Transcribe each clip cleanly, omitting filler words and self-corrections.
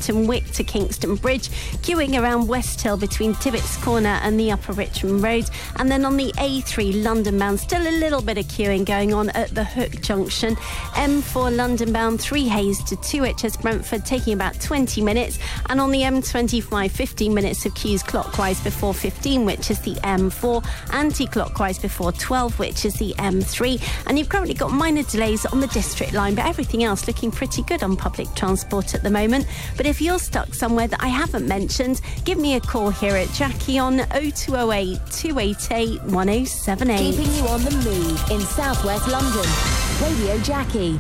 Newton Wick to Kingston Bridge, queuing around West Hill between Tibbetts Corner and the Upper Richmond Road. And then on the A3 London bound, still a little bit of queuing going on at the Hook Junction. M4 London bound, 3 Hayes to 2 HS Brentford, taking about 20 minutes. And on the M25, 15 minutes of queues clockwise before 15, which is the M4, anti-clockwise before 12, which is the M3. And you've currently got minor delays on the District line, but everything else looking pretty good on public transport at the moment. But if you're stuck somewhere that I haven't mentioned, give me a call here at Jackie on 0208 288 1078. Keeping you on the move in southwest London. Radio Jackie.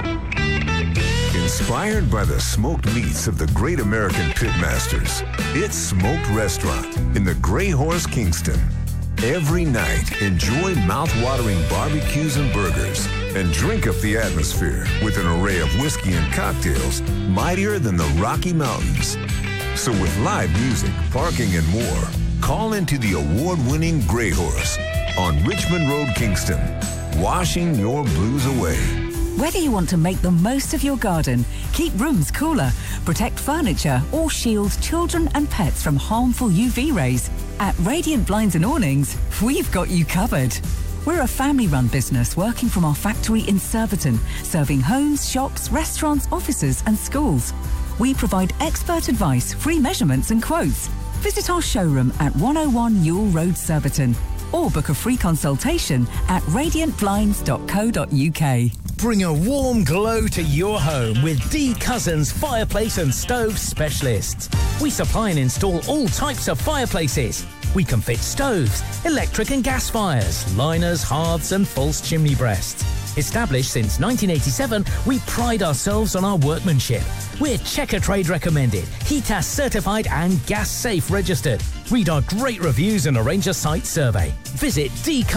Inspired by the smoked meats of the great American pitmasters, it's Smoked Restaurant in the Grey Horse, Kingston. Every night, enjoy mouth-watering barbecues and burgers and drink up the atmosphere with an array of whiskey and cocktails mightier than the Rocky Mountains. So with live music, parking, and more, call into the award-winning Grey Horse on Richmond Road, Kingston, washing your blues away. Whether you want to make the most of your garden, keep rooms cooler, protect furniture, or shield children and pets from harmful UV rays, at Radiant Blinds and Awnings, we've got you covered. We're a family-run business working from our factory in Surbiton, serving homes, shops, restaurants, offices and schools. We provide expert advice, free measurements and quotes. Visit our showroom at 101 Ewell Road, Surbiton, or book a free consultation at radiantblinds.co.uk. Bring a warm glow to your home with D Cousins Fireplace and Stove Specialists. We supply and install all types of fireplaces. We can fit stoves, electric and gas fires, liners, hearths and false chimney breasts. Established since 1987, we pride ourselves on our workmanship. We're Checker Trade recommended, HETAS certified and Gas Safe registered. Read our great reviews and arrange a site survey. Visit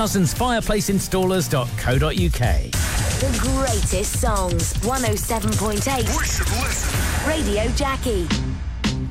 dcousinsfireplaceinstallers.co.uk. The greatest songs, 107.8. We should listen. Radio Jackie.